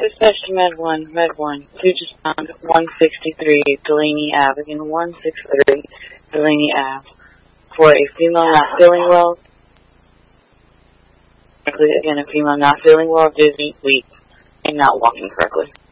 Dispatch to Med 1, Med 1. You just found 163 Delaney Ave in 163 Delaney Ave for a female not feeling well. Again, a female not feeling well, dizzy, weak, and not walking correctly.